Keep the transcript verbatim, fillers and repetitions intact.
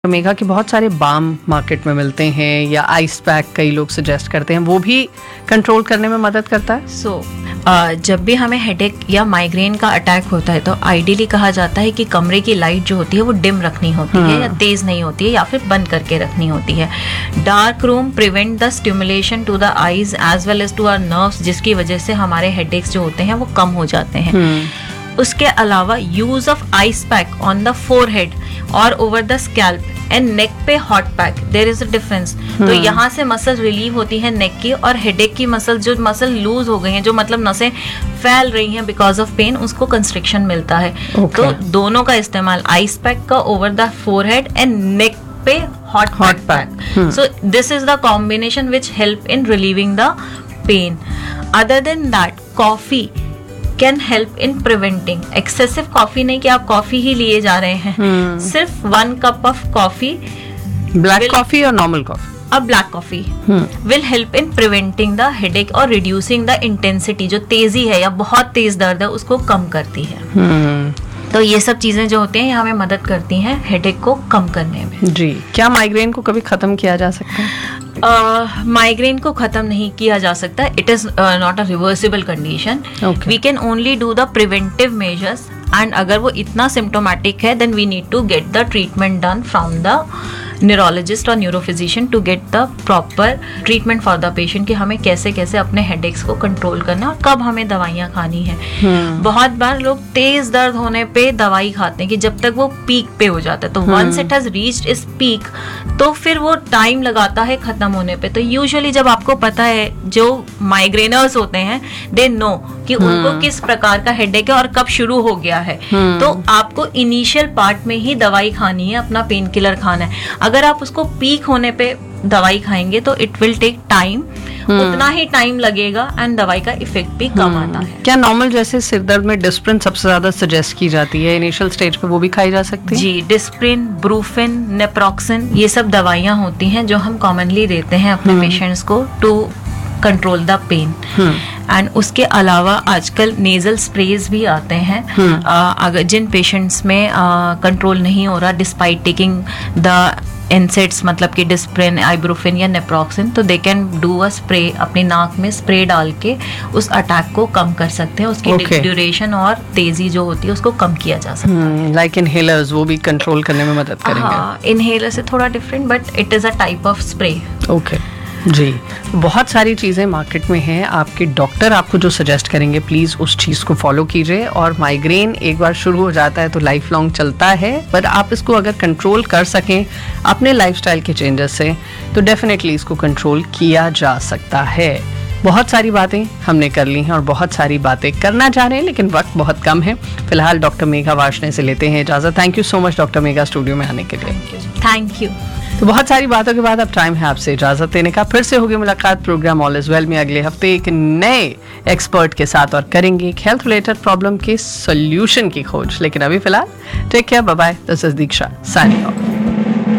मेघा के बहुत सारे बाम मार्केट में मिलते हैं या आइस पैक कई लोग सजेस्ट करते हैं, वो भी कंट्रोल करने में मदद करता है। सो so, जब भी हमें हेडेक या माइग्रेन का अटैक होता है तो आइडियली कहा जाता है कि कमरे की लाइट जो होती है वो डिम रखनी होती है या तेज नहीं होती है या फिर बंद करके रखनी होती है। Dark room prevent the stimulation to the eyes as well as to our nerves, जिसकी वजह से हमारे हेडेक्स जो होते हैं वो कम हो जाते हैं। उसके अलावा use of ice pack on the forehead और over the scalp and neck पे hot pack, there is a difference. तो यहाँ से मसल रिलीव होती है नेक की, और हेडेक की मसल जो मसल लूज हो गई हैं, जो मतलब नसें फैल रही हैं बिकॉज ऑफ पेन, उसको कंस्ट्रिक्शन मिलता है। okay. तो दोनों का इस्तेमाल, आइस पैक का over the forehead and neck पे hot hot pack. So this is the combination which help in relieving the pen. Other than that, coffee can help in preventing excessive coffee, नहीं कि आप coffee ही लिए जा रहे हैं, hmm. सिर्फ one cup of coffee, black coffee और normal coffee, अब black coffee will help in preventing the headache और रिड्यूसिंग द इंटेंसिटी, जो तेजी है या बहुत तेज दर्द है उसको कम करती है। hmm. तो ये सब चीजें जो होती हैं ये हमें मदद करती हैं हेडेक को कम करने में। जी, क्या माइग्रेन को कभी खत्म किया जा सकता है? माइग्रेन uh, को खत्म नहीं किया जा सकता, it is not a reversible condition. We can only do the preventive measures, and अगर वो इतना सिम्टोमेटिक है then we need to get the treatment done from the neurologist और neurophysician to get the proper treatment for the patient, कि हमें कैसे कैसे अपने हेडेक्स को कंट्रोल करना और कब हमें दवाइयाँ खानी है। hmm. बहुत बार लोग तेज दर्द होने पे दवाई खाते हैं कि जब तक वो पीक पे हो जाता है, तो वंस इट हैज रीच्ड इस पीक तो फिर वो टाइम लगाता है खत्म होने पे। तो यूजुअली जब आपको पता है, जो माइग्रेनर्स होते हैं दे नो कि hmm. उनको किस प्रकार का हेडेक है और कब शुरू हो गया है, hmm. तो आपको इनिशियल पार्ट में ही दवाई खानी है, अपना पेन किलर खाना है। अगर आप उसको पीक होने पे दवाई खाएंगे तो इट विल टेक टाइम, उतना ही टाइम लगेगा एंड दवाई का इफेक्ट भी कम आता है। क्या नॉर्मल जैसे सिरदर्द में डिस्प्रिन सबसे ज्यादा सजेस्ट की जाती है, इनिशियल स्टेज पे वो भी खाई जा सकती है? जी, डिस्प्रिन, ब्रूफिन, नेप्रोक्सिन, ये सब दवाइयाँ होती हैं जो हम कॉमनली देते हैं अपने पेशेंट्स को to control the pen. And उसके अलावा आजकल नेजल स्प्रेज भी आते हैं। hmm. uh, अगर जिन पेशेंट्स में कंट्रोल uh, नहीं हो रहा डिस्पाइट टेकिंग द एनसेट्स, मतलब कि डिस्प्रिन, आइब्रोफिन या नेप्रोक्सिन, तो they can do a spray, अपनी नाक में स्प्रे डाल के उस अटैक को कम कर सकते हैं। उसकी okay. ड्यूरेशन और तेजी जो होती है उसको कम किया जा सकता hmm. है। लाइक इनहेलर्स, वो भी कंट्रोल करने में मदद करेंगे? हाँ, इनहेलर से थोड़ा different, but it is a type of spray. Okay जी, बहुत सारी चीज़ें मार्केट में हैं, आपके डॉक्टर आपको जो सजेस्ट करेंगे प्लीज़ उस चीज़ को फॉलो कीजिए। और माइग्रेन एक बार शुरू हो जाता है तो लाइफ लॉन्ग चलता है, पर आप इसको अगर कंट्रोल कर सकें अपने लाइफस्टाइल के चेंजेस से तो डेफिनेटली इसको कंट्रोल किया जा सकता है। बहुत सारी बातें हमने कर ली हैं और बहुत सारी बातें करना चाह रहे हैं, लेकिन वक्त बहुत कम है। फिलहाल डॉक्टर मेघा वार्ष्णेय से लेते हैं इजाज़त। Thank you so much doctor Megha studio में आने के लिए। Thank you. तो बहुत सारी बातों के बाद अब टाइम है आपसे इजाजत लेने का। फिर से होगी मुलाकात प्रोग्राम ऑल इज वेल में अगले हफ्ते एक नए एक्सपर्ट के साथ, और करेंगे एक हेल्थ रिलेटेड प्रॉब्लम के सोल्यूशन की खोज। लेकिन अभी फिलहाल take care, bye bye. This is Diksha signing off.